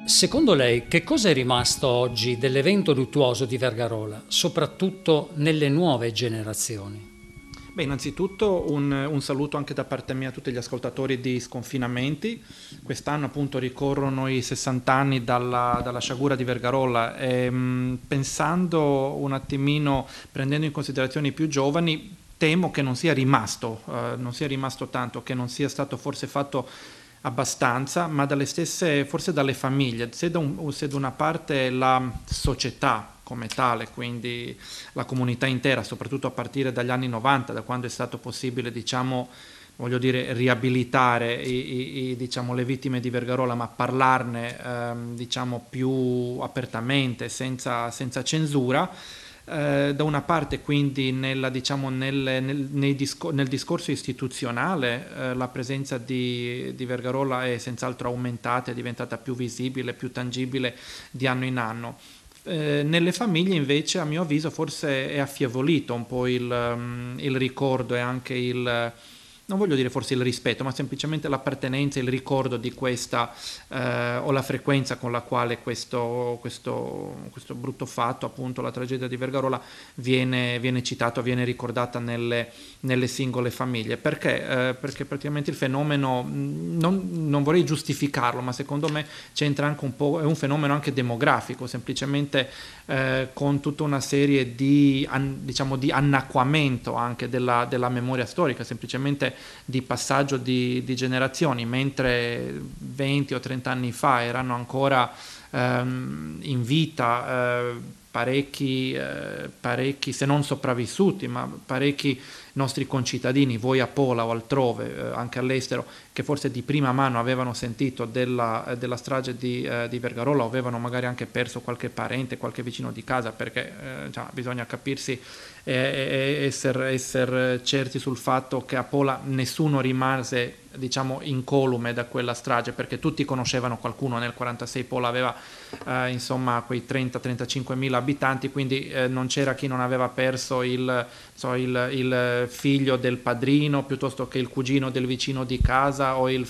Secondo lei, che cosa è rimasto oggi dell'evento luttuoso di Vergarola, soprattutto nelle nuove generazioni? Beh, innanzitutto un saluto anche da parte mia a tutti gli ascoltatori di Sconfinamenti. Quest'anno appunto ricorrono i 60 anni dalla sciagura di Vergarolla e pensando un attimino, prendendo in considerazione i più giovani, temo che non sia rimasto tanto, che non sia stato forse fatto abbastanza, ma dalle stesse, forse dalle famiglie, se da una parte la società come tale, quindi la comunità intera, soprattutto a partire dagli anni 90, da quando è stato possibile, diciamo, voglio dire, riabilitare diciamo, le vittime di Vergarola, ma parlarne diciamo, più apertamente, senza censura. Da una parte quindi diciamo, nel discorso istituzionale la presenza di Vergarola è senz'altro aumentata, è diventata più visibile, più tangibile di anno in anno. Nelle famiglie invece a mio avviso forse è affievolito un po' il ricordo e anche non voglio dire forse il rispetto, ma semplicemente l'appartenenza, il ricordo di questa o la frequenza con la quale questo brutto fatto, appunto la tragedia di Vergarola, viene citato, viene ricordata nelle singole famiglie. Perché? Perché praticamente il fenomeno, non vorrei giustificarlo, ma secondo me c'entra anche un po', è un fenomeno anche demografico, semplicemente con tutta una serie diciamo, di annacquamento anche della memoria storica, semplicemente di passaggio di generazioni, mentre 20 o 30 anni fa erano ancora in vita parecchi, se non sopravvissuti, ma parecchi nostri concittadini, voi a Pola o altrove, anche all'estero, che forse di prima mano avevano sentito della strage di Vergarola o avevano magari anche perso qualche parente, qualche vicino di casa, perché bisogna capirsi e essere certi sul fatto che a Pola nessuno rimase, diciamo, incolume da quella strage, perché tutti conoscevano qualcuno. Nel 46 Pola aveva insomma quei 30-35 mila abitanti, quindi non c'era chi non aveva perso il figlio del padrino piuttosto che il cugino del vicino di casa o il